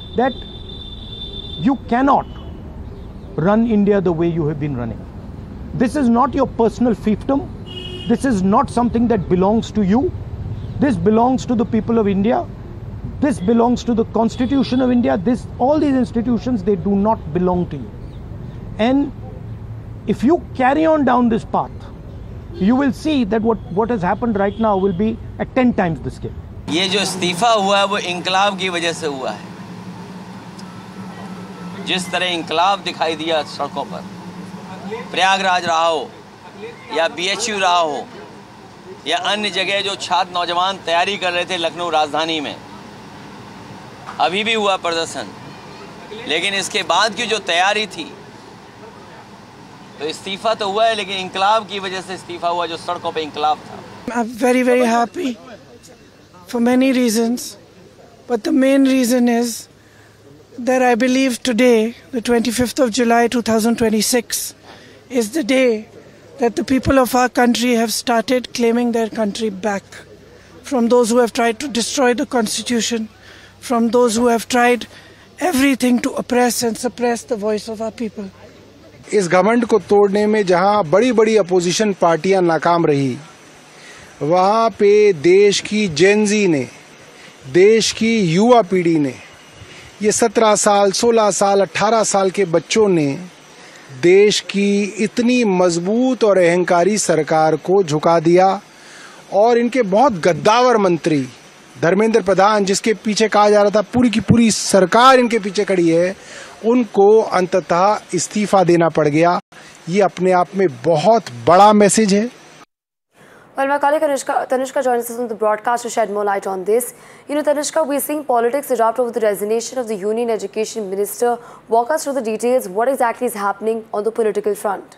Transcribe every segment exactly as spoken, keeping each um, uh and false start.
that you cannot run India the way you have been running. This is not your personal fiefdom. This is not something that belongs to you. This belongs to the people of India. This belongs to the Constitution of India. This, all these institutions, they do not belong to you. And if you carry on down this path, you will see that what, what has happened right now will be at ten times the scale. ये जो इस्तीफा हुआ है वो इंकलाब की वजह से हुआ है। जिस तरह इंकलाब दिखाई दिया सड़कों पर, प्रयागराज रहा हो या बीएचयू रहा हो या अन्य जगह जो छात्र नौजवान तैयारी कर रहे थे लखनऊ राजधानी में, अभी भी हुआ प्रदर्शन, लेकिन इसके बाद की जो तैयारी थी, तो इस्तीफा तो हुआ है लेकिन इंकलाब की वजह से इस्तीफा हुआ, जो सड़कों पे इंकलाब था। I'm very very happy for many reasons, but the main reason is that I believe today, the twenty-fifth of July two thousand twenty-six, is the day that the people of our country have started claiming their country back from those who have tried to destroy the Constitution, from those who have tried everything to oppress and suppress the voice of our people. इस घमंड को तोड़ने में जहां बड़ी बड़ी opposition पार्टियां नाकाम रही, वहां पे देश की जेनजी ने, देश की युवा पीढ़ी ने, ये सत्रह साल, सोलह साल, अठारह साल के बच्चों ने देश की इतनी मजबूत और अहंकारी सरकार को झुका दिया। और इनके बहुत गद्दावर मंत्री धर्मेंद्र प्रधान, जिसके पीछे कहा जा रहा था पूरी की पूरी सरकार इनके पीछे खड़ी है, उनको अंततः इस्तीफा देना पड़ गया। ये अपने आप में बहुत बड़ा मैसेज है। Well, my colleague Tanushka, Tanushka joins us on the broadcast to shed more light on this. You know, Tanushka, we're seeing politics erupt over the resignation of the Union Education Minister. Walk us through the details. What exactly is happening on the political front?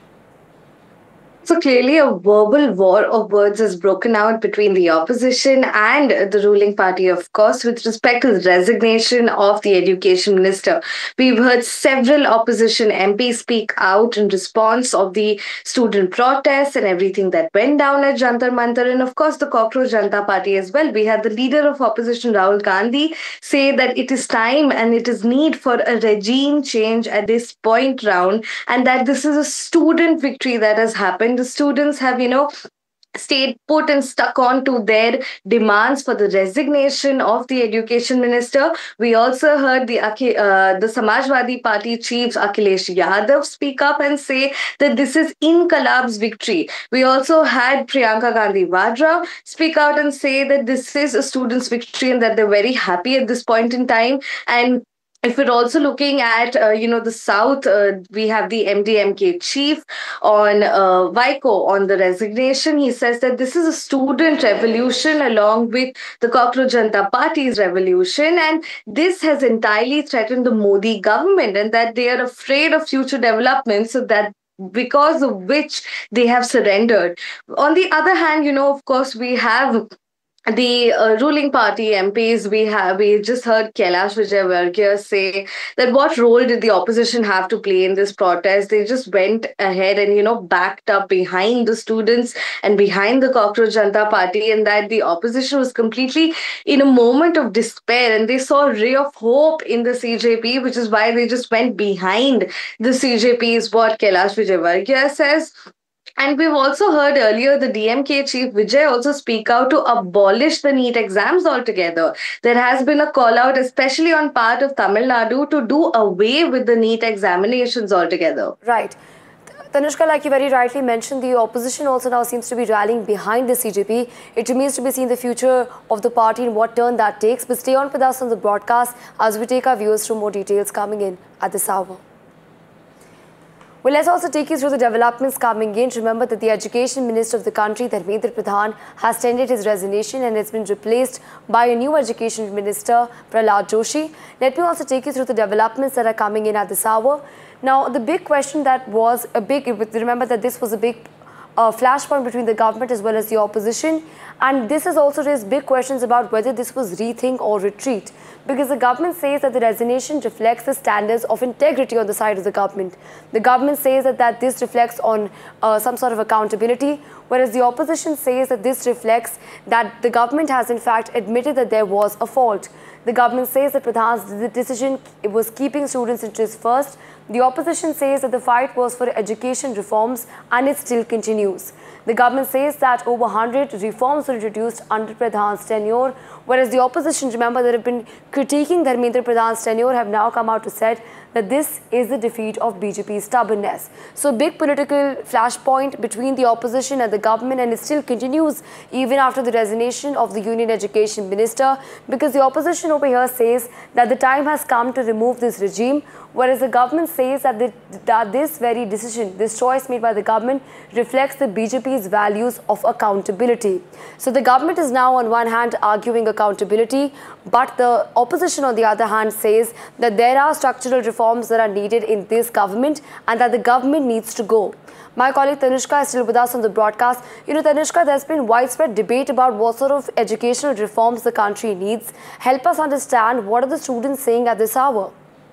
So clearly a verbal war of words has broken out between the opposition and the ruling party, of course, with respect to the resignation of the education minister. We've heard several opposition M Ps speak out in response of the student protests and everything that went down at Jantar Mantar, and of course the Cockroach Janata Party as well. We had the leader of opposition, Rahul Gandhi, say that it is time and it is need for a regime change at this point round, and that this is a student victory that has happened. The students have, you know, stayed put and stuck on to their demands for the resignation of the education minister. We also heard the uh, the Samajwadi Party chief Akhilesh Yadav speak up and say that this is Inqalab's victory. We also had Priyanka Gandhi Vadra speak out and say that this is a student's victory and that they're very happy at this point in time. And if we're also looking at, uh, you know, the South, uh, we have the M D M K chief on uh, Vaiko on the resignation. He says that this is a student revolution along with the Cockroach Janata Party's revolution. And this has entirely threatened the Modi government and that they are afraid of future developments, so that because of which they have surrendered. On the other hand, you know, of course, we have the uh, ruling party M Ps. We have we just heard Kailash Vijayvargiya say that what role did the opposition have to play in this protest? They just went ahead and, you know, backed up behind the students and behind the Cockroach Janata Party, and that the opposition was completely in a moment of despair and they saw a ray of hope in the C J P, which is why they just went behind the C J P, is what Kailash Vijayvargiya says. And we've also heard earlier the D M K chief Vijay also speak out to abolish the NEET exams altogether. There has been a call out, especially on part of Tamil Nadu, to do away with the NEET examinations altogether. Right. Tanushka, like you very rightly mentioned, the opposition also now seems to be rallying behind the C J P. It remains to be seen the future of the party and what turn that takes. But stay on with us on the broadcast as we take our viewers through more details coming in at this hour. Well, let's also take you through the developments coming in. Remember that the Education Minister of the country, Dharmendra Pradhan, has tendered his resignation and has been replaced by a new Education Minister, Prahlad Joshi. Let me also take you through the developments that are coming in at this hour. Now, the big question that was a big, remember that this was a big uh, flashpoint between the government as well as the opposition. And this has also raised big questions about whether this was rethink or retreat, because the government says that the resignation reflects the standards of integrity on the side of the government. The government says that, that this reflects on uh, some sort of accountability, whereas the opposition says that this reflects that the government has in fact admitted that there was a fault. The government says that Pradhan's decision was keeping students' interests first. The opposition says that the fight was for education reforms and it still continues. The government says that over one hundred reforms were introduced under Pradhan's tenure, whereas the opposition, remember, that have been critiquing Dharmendra Pradhan's tenure, have now come out to say that this is the defeat of B J P's stubbornness. So big political flashpoint between the opposition and the government, and it still continues even after the resignation of the Union Education Minister, because the opposition over here says that the time has come to remove this regime, whereas the government says that, the, that this very decision, this choice made by the government reflects the B J P's values of accountability. So the government is now on one hand arguing accountability, but the opposition on the other hand says that there are structural reforms that are needed in this government and that the government needs to go. My colleague Tanushka is still with us on the broadcast. You know, Tanushka, there's been widespread debate about what sort of educational reforms the country needs. Help us understand, what are the students saying at this hour?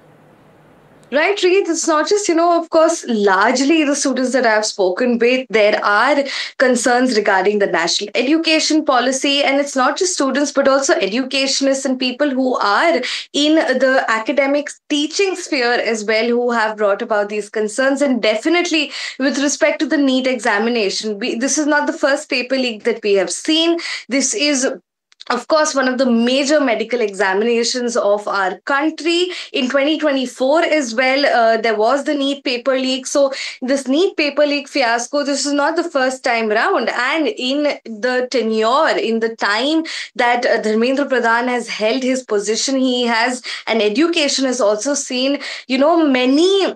Right, Reed. It's not just, you know, of course, largely the students that I've spoken with, there are concerns regarding the national education policy. And it's not just students, but also educationists and people who are in the academic teaching sphere as well, who have brought about these concerns. And definitely with respect to the NEET examination, we, this is not the first paper leak that we have seen. This is, of course, one of the major medical examinations of our country. In twenty twenty-four as well, uh, there was the NEET paper leak. So this NEET paper leak fiasco, this is not the first time around. And in the tenure, in the time that uh, Dharmendra Pradhan has held his position, he has, and education has also seen, you know, many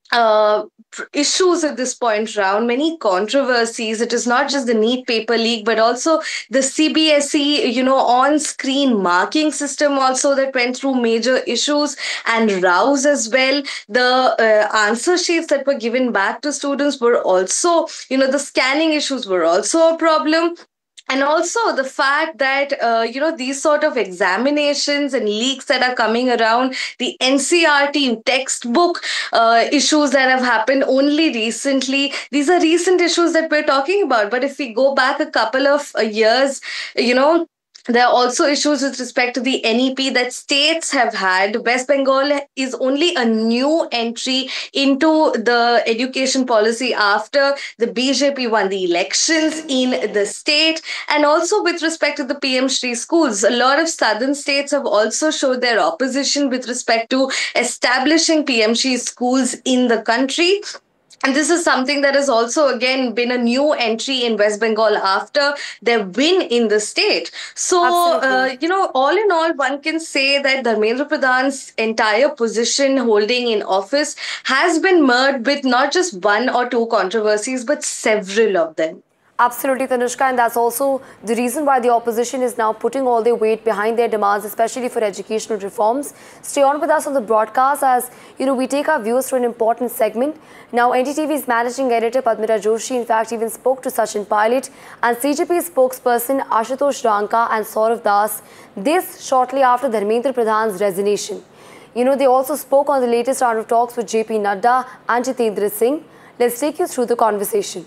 Uh, issues at this point round, many controversies. It is not just the NEET paper leak, but also the C B S E, you know, on-screen marking system also that went through major issues and rows as well. The uh, answer sheets that were given back to students were also, you know, the scanning issues were also a problem. And also the fact that, uh, you know, these sort of examinations and leaks that are coming around, the N C R T textbook uh, issues that have happened only recently, these are recent issues that we're talking about. But if we go back a couple of uh, years, you know, there are also issues with respect to the N E P that states have had. West Bengal is only a new entry into the education policy after the B J P won the elections in the state. And also with respect to the P M Shri schools, a lot of southern states have also showed their opposition with respect to establishing P M Shri schools in the country. And this is something that has also, again, been a new entry in West Bengal after their win in the state. So, uh, you know, all in all, one can say that Dharmendra Pradhan's entire position holding in office has been marred with not just one or two controversies, but several of them. Absolutely, Tanushka, and that's also the reason why the opposition is now putting all their weight behind their demands, especially for educational reforms. Stay on with us on the broadcast as, you know, we take our views for an important segment. Now, N D T V's managing editor Padmita Joshi, in fact, even spoke to Sachin Pilot and C J P spokesperson Ashutosh Ranka and Saurav Das, this shortly after Dharmendra Pradhan's resignation. You know, they also spoke on the latest round of talks with J P Nadda and Jitendra Singh. Let's take you through the conversation.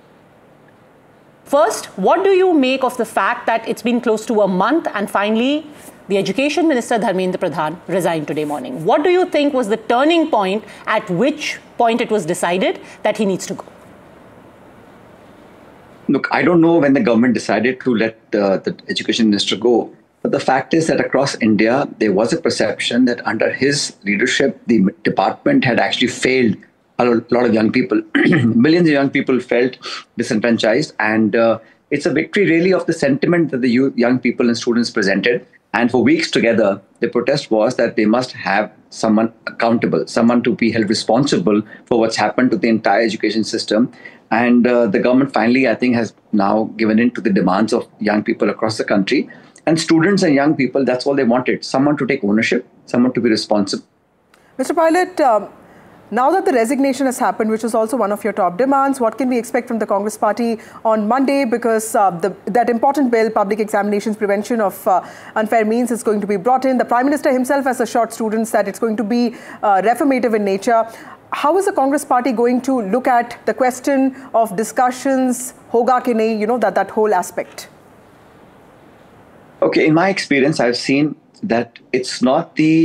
First, what do you make of the fact that it's been close to a month and finally the Education Minister Dharmendra Pradhan resigned today morning? What do you think was the turning point at which point it was decided that he needs to go? Look, I don't know when the government decided to let uh, the Education Minister go. But the fact is that across India, there was a perception that under his leadership, the department had actually failed a lot of young people. Millions of young people felt disenfranchised. And uh, it's a victory really of the sentiment that the youth, young people and students presented. And for weeks together, the protest was that they must have someone accountable, someone to be held responsible for what's happened to the entire education system. And uh, the government finally, I think, has now given in to the demands of young people across the country. And students and young people, that's all they wanted. Someone to take ownership, someone to be responsible. Mister Pilot, um, now that the resignation has happened, which was also one of your top demands, what can we expect from the Congress party on Monday? Because uh, the, that important bill, Public Examinations Prevention of uh, Unfair Means, is going to be brought in. The Prime Minister himself has assured students that it's going to be uh, reformative in nature. How is the Congress party going to look at the question of discussions, hoga ke nahi, you know, that, that whole aspect? Okay, in my experience, I've seen that it's not the